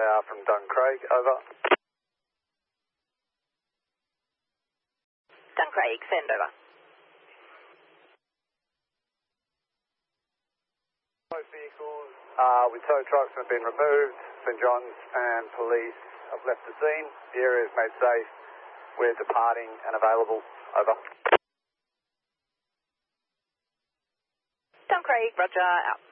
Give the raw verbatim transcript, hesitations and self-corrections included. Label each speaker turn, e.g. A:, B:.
A: are from Duncraig, over.
B: Duncraig, send over.
A: Both vehicles uh, with tow trucks have been removed. St John's and police have left the scene. The area is made safe. We're departing and available, over.
B: Duncraig, roger, out.